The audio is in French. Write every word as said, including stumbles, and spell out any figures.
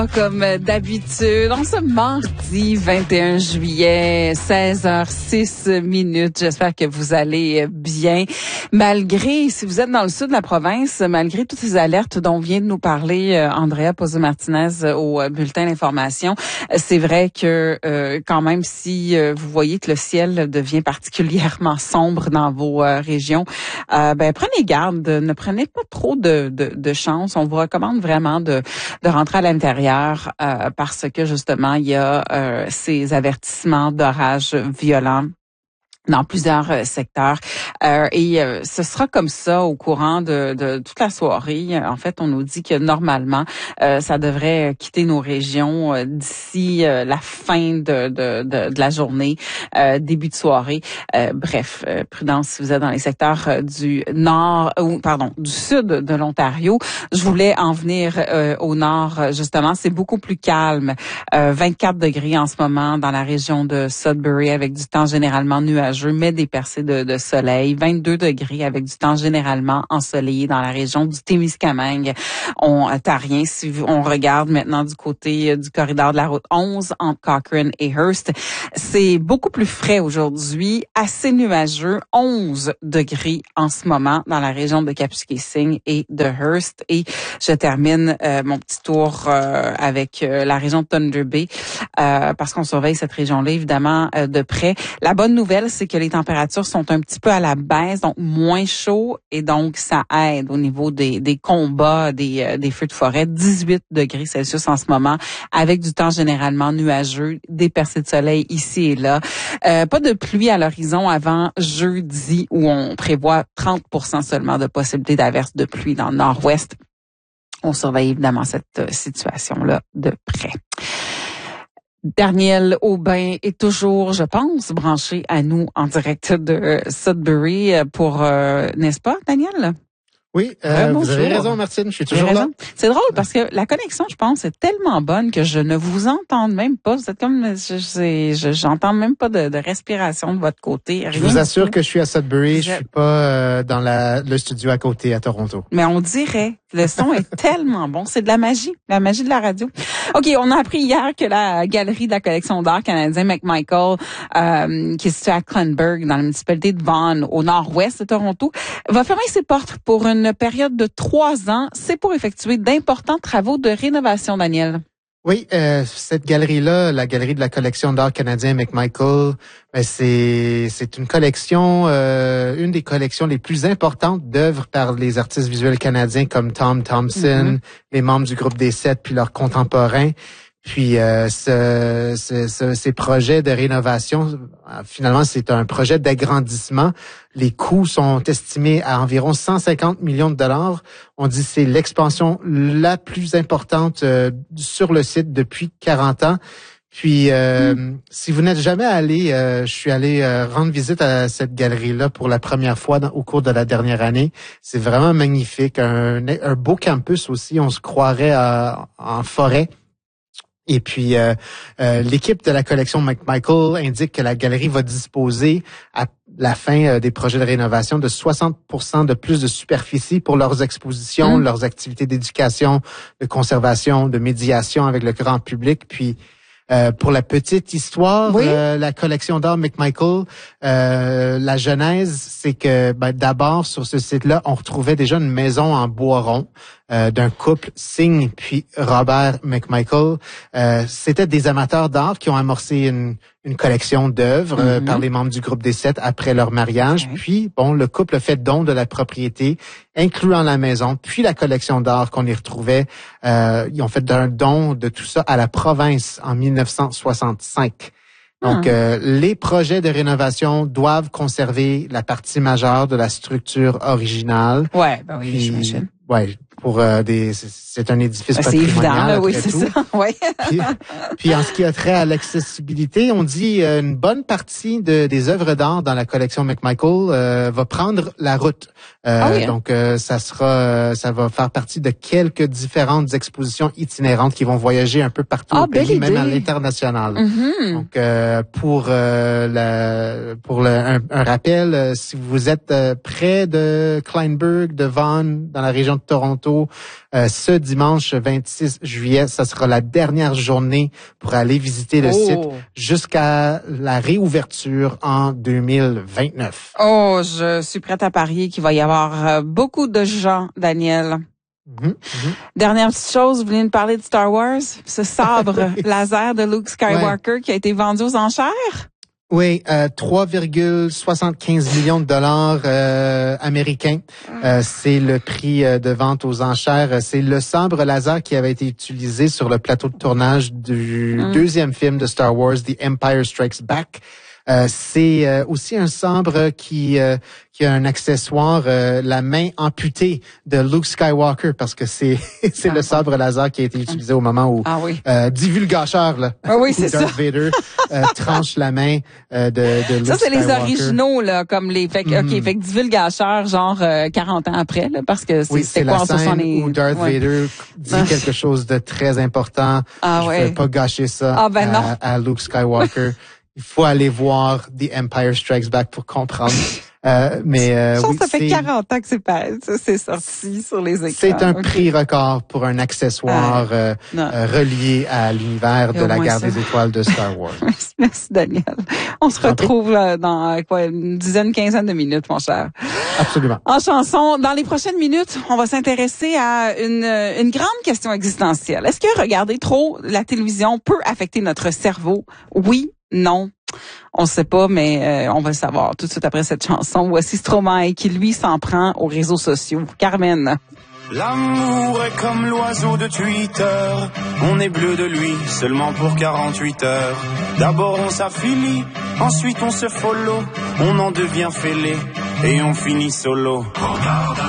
Comme d'habitude, en ce mardi vingt et un juillet, seize heures six minutes. J'espère que vous allez bien. Malgré, si vous êtes dans le sud de la province, malgré toutes ces alertes dont vient de nous parler euh, Andrea Pozzo-Martinez au euh, bulletin d'information, c'est vrai que euh, quand même, si euh, vous voyez que le ciel devient particulièrement sombre dans vos euh, régions, euh, ben prenez garde, ne prenez pas trop de, de, de chance. On vous recommande vraiment de, de rentrer à l'intérieur. Euh, parce que justement, il y a euh, ces avertissements d'orages violents dans plusieurs euh, secteurs. Euh, et euh, ce sera comme ça au courant de, de toute la soirée. En fait, on nous dit que normalement, euh, ça devrait quitter nos régions euh, d'ici euh, la fin de, de, de, de la journée, euh, début de soirée. Euh, bref, euh, prudence si vous êtes dans les secteurs euh, du nord, ou pardon, du sud de l'Ontario. Je voulais en venir euh, au nord, justement. C'est beaucoup plus calme. Euh, vingt-quatre degrés en ce moment dans la région de Sudbury avec du temps généralement nuageux, mais des percées de, de soleil, vingt-deux degrés avec du temps généralement ensoleillé dans la région du Témiscamingue. On t'a rien si on regarde maintenant du côté du corridor de la route onze entre Cochrane et Hearst. C'est beaucoup plus frais aujourd'hui, assez nuageux, onze degrés en ce moment dans la région de Kapuskasing et de Hearst. Et je termine euh, mon petit tour euh, avec euh, la région de Thunder Bay euh, parce qu'on surveille cette région-là évidemment euh, de près. La bonne nouvelle, c'est que les températures sont un petit peu à la baisse, donc moins chaud, et donc ça aide au niveau des, des combats, des, euh, des feux de forêt. dix-huit degrés Celsius en ce moment, avec du temps généralement nuageux, des percées de soleil ici et là. Euh, pas de pluie à l'horizon avant jeudi, où on prévoit trente pour cent seulement de possibilité d'averse de pluie dans le nord-ouest. On surveille évidemment cette situation-là de près. Daniel Aubin est toujours, je pense, branché à nous en direct de Sudbury pour, euh, n'est-ce pas, Daniel? Oui, euh, vous avez raison, Martine, je suis toujours là. C'est drôle parce que la connexion, je pense, est tellement bonne que je ne vous entends même pas. Vous êtes comme, je, je, je j'entends même pas de, de respiration de votre côté. Rien je vous assure que je suis à Sudbury, vous je suis pas euh, dans la, le studio à côté à Toronto. Mais on dirait, le son est tellement bon, c'est de la magie, la magie de la radio. OK, on a appris hier que la galerie de la collection d'art canadien McMichael, euh, qui est située à Clanburg, dans la municipalité de Vaughan, au nord-ouest de Toronto, va fermer ses portes pour une une période de trois ans. C'est pour effectuer d'importants travaux de rénovation, Daniel. Oui, euh, cette galerie-là, la galerie de la collection d'art canadien McMichael, ben c'est c'est une collection, euh, une des collections les plus importantes d'œuvres par les artistes visuels canadiens comme Tom Thompson, mm-hmm. les membres du groupe des Sept, puis leurs contemporains. Puis euh, ce, ce, ce, ces projets de rénovation, finalement, c'est un projet d'agrandissement. Les coûts sont estimés à environ cent cinquante millions de dollars. On dit que c'est l'expansion la plus importante euh, sur le site depuis quarante ans. Puis, euh, mmh. si vous n'êtes jamais allé, euh, je suis allé euh, rendre visite à cette galerie-là pour la première fois dans, au cours de la dernière année. C'est vraiment magnifique. Un, un beau campus aussi. On se croirait à, en forêt. Et puis, euh, euh, l'équipe de la collection McMichael indique que la galerie va disposer à la fin euh, des projets de rénovation de soixante pour cent de plus de superficie pour leurs expositions, mmh. leurs activités d'éducation, de conservation, de médiation avec le grand public. Puis, Euh, pour la petite histoire, oui. euh, la collection d'art McMichael, euh, la genèse, c'est que ben, d'abord sur ce site-là, on retrouvait déjà une maison en bois rond euh, d'un couple, Singh puis Robert McMichael. Euh, c'était des amateurs d'art qui ont amorcé une, une collection d'œuvres mm-hmm. euh, par les membres du groupe des Sept après leur mariage. Okay. Puis, bon, le couple a fait don de la propriété, incluant la maison, puis la collection d'art qu'on y retrouvait. Euh, ils ont fait un don de tout ça à la province en mille neuf cent soixante-cinq. Donc, euh, les projets de rénovation doivent conserver la partie majeure de la structure originale. Ouais, ben oui, puis, j'imagine. Ouais, pour euh, des, c'est un édifice ben, patrimonial. C'est évident, là, oui, c'est tout. ça. Ouais. puis, puis, en ce qui a trait à l'accessibilité, on dit euh, une bonne partie de, des œuvres d'art dans la collection McMichael euh, va prendre la route. Euh, ah oui, hein? Donc, euh, ça sera, ça va faire partie de quelques différentes expositions itinérantes qui vont voyager un peu partout ah, au pays, idée. même à l'international. Mm-hmm. Donc, euh, pour euh, la, pour le, un, un rappel, euh, si vous êtes euh, près de Clanburg, de Vaughan, dans la région de Toronto, bientôt. Euh, ce dimanche vingt-six juillet, ça sera la dernière journée pour aller visiter le oh. site jusqu'à la réouverture en deux mille vingt-neuf. Oh, je suis prête à parier qu'il va y avoir beaucoup de gens, Daniel. Mmh, mmh. Dernière petite chose, vous venez de parler de Star Wars, ce sabre laser de Luke Skywalker ouais. qui a été vendu aux enchères? Oui, euh, trois virgule soixante-quinze millions de dollars euh, américains. Euh, c'est le prix euh, de vente aux enchères. C'est le sabre laser qui avait été utilisé sur le plateau de tournage du mm. deuxième film de Star Wars, The Empire Strikes Back. Euh, c'est euh, aussi un sabre qui euh, qui a un accessoire, euh, la main amputée de Luke Skywalker, parce que c'est c'est ah, le sabre laser qui a été utilisé au moment où ah, oui. euh, divulgateur là, ah, oui, c'est Darth ça. Vader euh, tranche la main euh, de, de Luke Ça c'est Skywalker. Les originaux là, comme les fait que, mm. ok, fait que divulgateur genre euh, quarante ans après là, parce que c'est oui, c'était c'est quoi la en scène soixante-dix où Darth ouais. Vader dit ah. quelque chose de très important. Ah, Je ouais. vais pas gâcher ça ah, ben à, non. à Luke Skywalker. Il faut aller voir The Empire Strikes Back pour comprendre. Euh, mais euh, je pense oui, que ça fait quarante ans que c'est pas, ça, c'est sorti sur les écrans. C'est un okay. prix record pour un accessoire ah, euh, euh, relié à l'univers de la Guerre ça. des Étoiles de Star Wars. Merci Daniel. On se retrouve là, dans quoi, une dizaine, quinzaine de minutes, mon cher. Absolument. En chanson, dans les prochaines minutes, on va s'intéresser à une, une grande question existentielle. Est-ce que regarder trop la télévision peut affecter notre cerveau? Oui, non. On sait pas, mais euh, on va le savoir tout de suite après cette chanson. Voici Stromae qui, lui, s'en prend aux réseaux sociaux. Carmen. L'amour est comme l'oiseau de Twitter. On est bleu de lui seulement pour quarante-huit heures. D'abord on s'affilie, ensuite on se follow. On en devient fêlé et on finit solo. Regarde